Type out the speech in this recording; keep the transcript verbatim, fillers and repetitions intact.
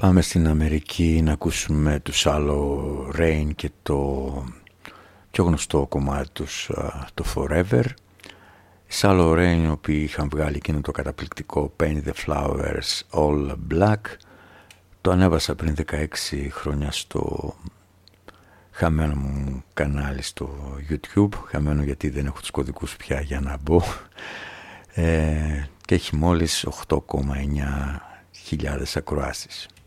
Πάμε στην Αμερική να ακούσουμε τους Shallow Rain και το πιο γνωστό κομμάτι τους, το Forever. Οι Shallow Rain, οι οποίοι είχαν βγάλει εκείνο το καταπληκτικό Paint the Flowers All Black, το ανέβασα πριν δεκαέξι χρόνια στο χαμένο μου κανάλι στο YouTube, χαμένο γιατί δεν έχω τους κωδικούς πια για να μπω, ε, και έχει μόλις οκτώ κόμμα εννιά χιλιάδες ακροάσεις.